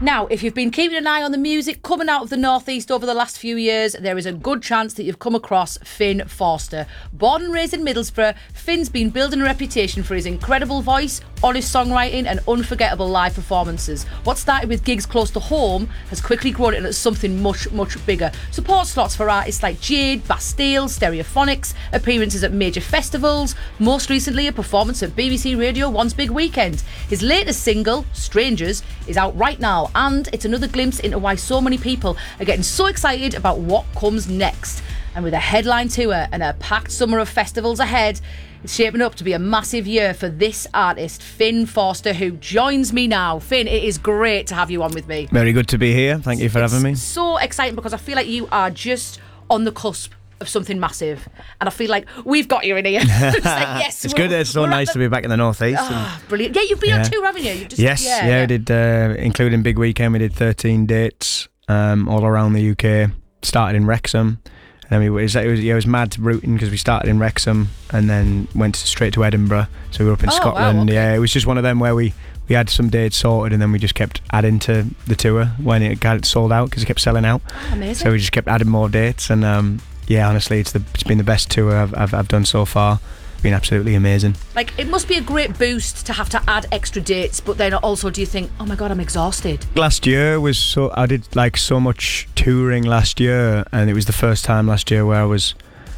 Now, if you've been keeping an eye on the music coming out of the Northeast over the last few years, there is a good chance that you've come across Finn Forster. Born and raised in Middlesbrough, Finn's been building a reputation for his incredible voice, honest songwriting and unforgettable live performances. What started with gigs close to home has quickly grown into something much, much bigger. Support slots for artists like Jade, Bastille, Stereophonics, appearances at major festivals, most recently a performance at BBC Radio 1's Big Weekend. His latest single, Strangers, is out right now, and it's another glimpse into why so many people are getting so excited about what comes next. And with a headline tour and a packed summer of festivals ahead, it's shaping up to be a massive year for this artist, Finn Forster, who joins me now. Finn, it is great to have you on with me. Very good to be here. Thank you for having me. So exciting because I feel like you are just on the cusp of something massive, and I feel like we've got you in here. It's like, yes, it's good. It's so nice to be back in the Northeast. Brilliant. Yeah, you've been on tour, haven't you? We did, including Big Weekend. We did 13 dates all around the UK. Started in Wrexham, and then it was mad routing because we started in Wrexham and then went straight to Edinburgh. So we were up in Scotland. Wow, okay. Yeah, it was just one of them where we had some dates sorted, and then we just kept adding to the tour when it got sold out because it kept selling out. Oh, amazing. So we just kept adding more dates, and yeah, honestly, it's been the best tour I've done so far. It's been absolutely amazing. Like, it must be a great boost to have to add extra dates, but then also do you think, oh my God, I'm exhausted? Last year I did like so much touring last year, and it was the first time last year where I was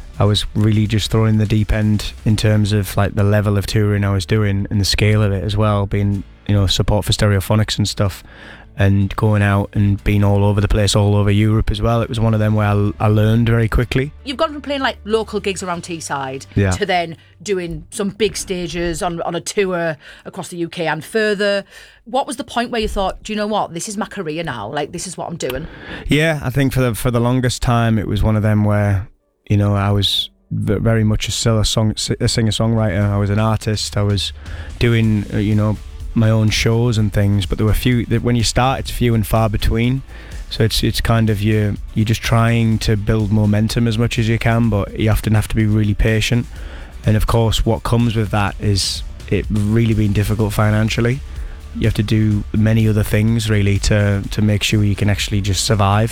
really just thrown in the deep end in terms of like the level of touring I was doing and the scale of it as well, being, support for Stereophonics and stuff, and going out and being all over the place, all over Europe as well. It was one of them where I learned very quickly. You've gone from playing like local gigs around Teesside to then doing some big stages on a tour across the UK and further. What was the point where you thought, do you know what, this is my career now, like this is what I'm doing? Yeah, I think for the longest time it was one of them where, I was very much still a singer-songwriter. I was an artist. I was doing, my own shows and things, but there were few. When you start, it's few and far between. So it's kind of you're just trying to build momentum as much as you can, but you often have to be really patient. And of course, what comes with that is it really being difficult financially. You have to do many other things really to make sure you can actually just survive.